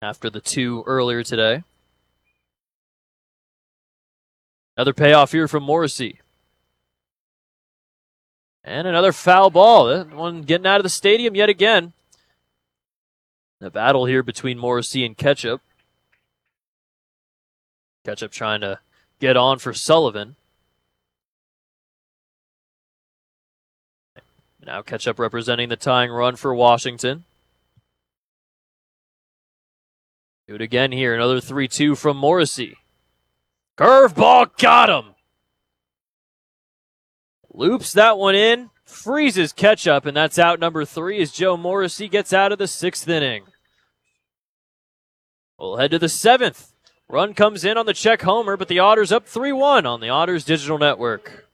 after the 2 earlier today. Another payoff here from Morrissey. And another foul ball. That one getting out of the stadium yet again. The battle here between Morrissey and Ketchup. Ketchup trying to get on for Sullivan. Now Ketchup representing the tying run for Washington. Do it again here. Another 3-2 from Morrissey. Curveball got him. Loops that one in. Freezes Ketchup, and that's out number 3 as Joe Morrissey gets out of the 6th inning. We'll head to the 7th. Run comes in on the check homer, but the Otters up 3-1 on the Otters Digital Network.